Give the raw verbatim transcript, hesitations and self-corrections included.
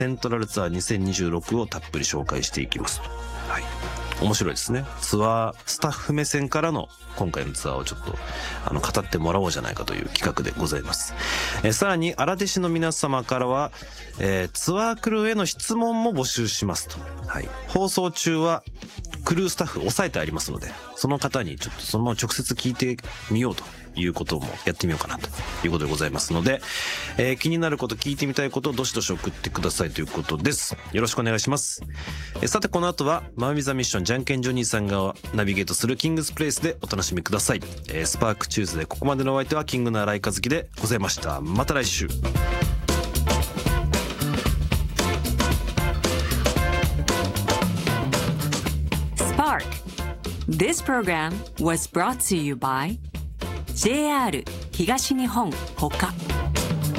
セントラルツアーにせんにじゅうろくをたっぷり紹介していきますと。はい。面白いですね。ツアースタッフ目線からの今回のツアーをちょっとあの語ってもらおうじゃないかという企画でございます。えー、さらに荒弟子の皆様からは、えー、ツアークルーへの質問も募集しますと。はい。放送中はクルースタッフ押さえてありますので、その方にちょっとそのまま直接聞いてみようということもやってみようかなということでございますので、えー、気になること聞いてみたいことをどしどし送ってくださいということです。よろしくお願いします。えー、さてこの後はマウミザミッションじゃんけんジョニーさんがナビゲートするキングスプレイスでお楽しみください。えー、スパークチューズでここまでのお相手はキングの新井和樹でございました。また来週。 This program was brought to you by ジェイアール 東日本ほか。